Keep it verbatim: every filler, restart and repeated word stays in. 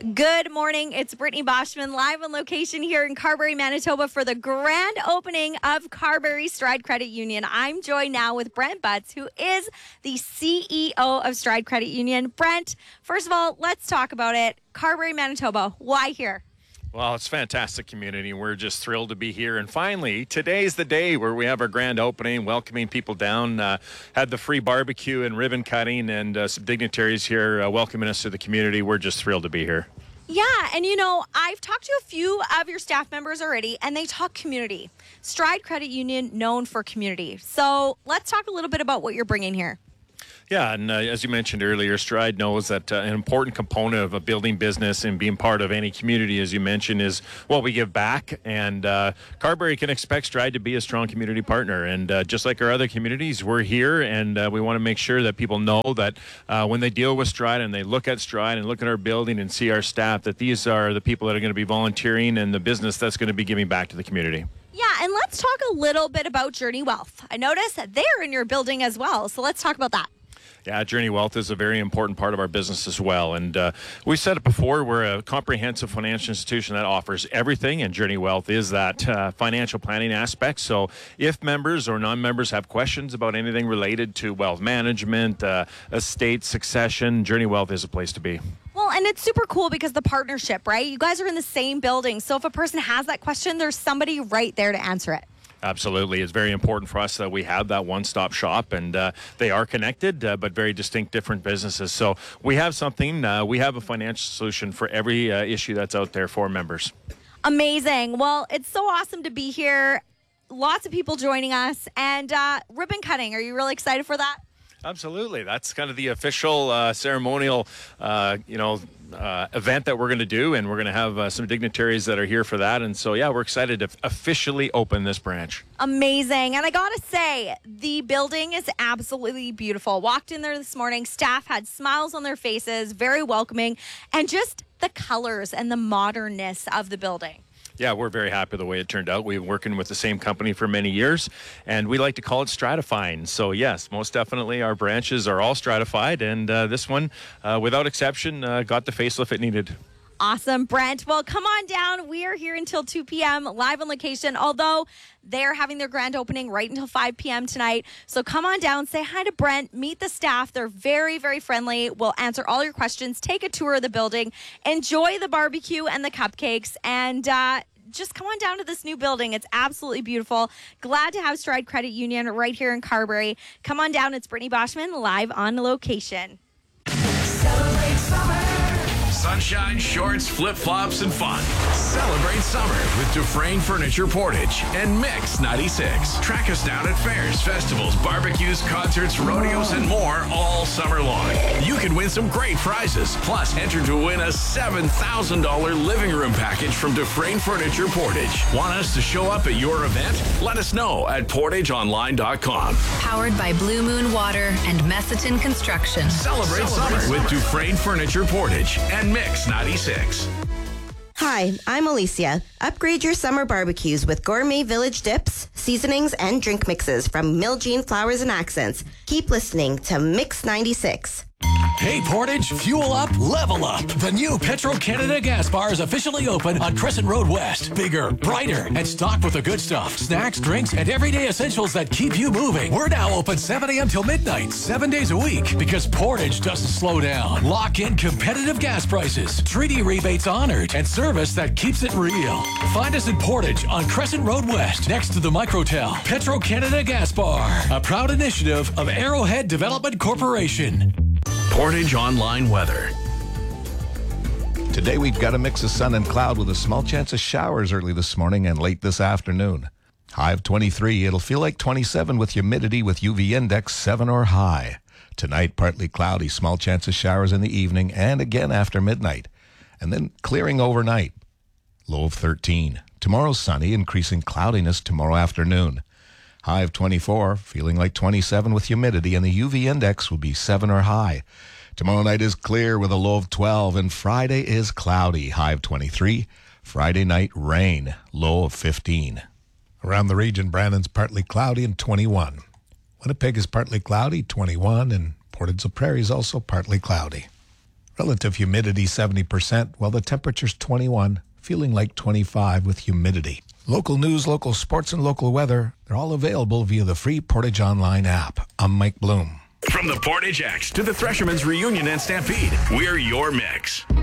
Good morning. It's Brittany Boschman live on location here in Carberry, Manitoba for the grand opening of Carberry Stride Credit Union. I'm joined now with Brent Butts, who is the C E O of Stride Credit Union. Brent, first of all, let's talk about it. Carberry, Manitoba, why here? Well, it's a fantastic community. We're just thrilled to be here. And finally, today's the day where we have our grand opening, welcoming people down. Uh, had the free barbecue and ribbon cutting and uh, some dignitaries here uh, welcoming us to the community. We're just thrilled to be here. Yeah, and you know, I've talked to a few of your staff members already, and they talk community. Stride Credit Union, known for community. So let's talk a little bit about what you're bringing here. Yeah, and uh, as you mentioned earlier, Stride knows that uh, an important component of a building business and being part of any community, as you mentioned, is what we give back. And uh, Carberry can expect Stride to be a strong community partner. And uh, just like our other communities, we're here, and uh, we want to make sure that people know that uh, when they deal with Stride and they look at Stride and look at our building and see our staff, that these are the people that are going to be volunteering and the business that's going to be giving back to the community. Yeah, and let's talk a little bit about Journey Wealth. I noticed that they're in your building as well, so let's talk about that. Yeah, Journey Wealth is a very important part of our business as well. And uh, we've said it before, we're a comprehensive financial institution that offers everything, and Journey Wealth is that uh, financial planning aspect. So if members or non-members have questions about anything related to wealth management, uh, estate succession, Journey Wealth is a place to be. Well, and it's super cool because the partnership, right? You guys are in the same building. So if a person has that question, there's somebody right there to answer it. Absolutely. It's very important for us that we have that one-stop shop, and uh, they are connected, uh, but very distinct, different businesses. So we have something, uh, we have a financial solution for every uh, issue that's out there for members. Amazing. Well, it's so awesome to be here. Lots of people joining us, and uh, ribbon cutting. Are you really excited for that? Absolutely. That's kind of the official uh, ceremonial, uh, you know, uh, event that we're going to do, and we're going to have uh, some dignitaries that are here for that. And so, yeah, we're excited to officially open this branch. Amazing. And I got to say, the building is absolutely beautiful. Walked in there this morning. Staff had smiles on their faces, very welcoming, and just the colors and the modernness of the building. Yeah, we're very happy the way it turned out. We've been working with the same company for many years, and we like to call it stratifying. So, yes, most definitely our branches are all stratified, and uh, this one, uh, without exception, uh, got the facelift it needed. Awesome, Brent. Well, come on down. We are here until two p.m. live on location, although they're having their grand opening right until five p.m. tonight. So come on down, say hi to Brent, meet the staff. They're very, very friendly. We'll answer all your questions, take a tour of the building, enjoy the barbecue and the cupcakes, and uh, just come on down to this new building. It's absolutely beautiful. Glad to have Stride Credit Union right here in Carberry. Come on down. It's Brittany Boschman live on location. Celebrate summer. Sunshine, shorts, flip-flops, and fun. Celebrate summer with Dufresne Furniture Portage and Mix ninety-six. Track us down at fairs, festivals, barbecues, concerts, rodeos, and more all summer long. You can win some great prizes. Plus, enter to win a seven thousand dollars living room package from Dufresne Furniture Portage. Want us to show up at your event? Let us know at portage online dot com. Powered by Blue Moon Water and Messiton Construction. Celebrate, Celebrate summer, summer with Dufresne Furniture Portage and Mix ninety-six. Hi, I'm Alicia. Upgrade your summer barbecues with gourmet village dips, seasonings, and drink mixes from Miljean Flowers and Accents. Keep listening to Mix ninety-six. Hey Portage, fuel up, level up. The new Petro-Canada gas bar is officially open on Crescent Road West. Bigger, brighter, and stocked with the good stuff. Snacks, drinks, and everyday essentials that keep you moving. We're now open seven a.m. till midnight, seven days a week, because Portage doesn't slow down. Lock in competitive gas prices, treaty rebates honored, and service that keeps it real. Find us in Portage on Crescent Road West, next to the Microtel. Petro-Canada Gas Bar, a proud initiative of Arrowhead Development Corporation. Portage Online Weather. Today we've got a mix of sun and cloud with a small chance of showers early this morning and late this afternoon. High of twenty-three. It'll feel like twenty-seven with humidity with U V index seven or high. Tonight partly cloudy, small chance of showers in the evening and again after midnight. And then clearing overnight. Low of thirteen. Tomorrow sunny, increasing cloudiness tomorrow afternoon. High of twenty-four, feeling like twenty-seven with humidity, and the U V index will be seven or high. Tomorrow night is clear with a low of twelve, and Friday is cloudy, high of twenty-three. Friday night, rain, low of fifteen. Around the region, Brandon's partly cloudy and twenty-one. Winnipeg is partly cloudy, twenty-one, and Port Edson Prairie is also partly cloudy. Relative humidity seventy percent, while the temperature's twenty-one, feeling like twenty-five with humidity. Local news, local sports, and local weather, they're all available via the free Portage Online app. I'm Mike Bloom. From the Portage X to the Threshermen's Reunion and Stampede, we're your mix.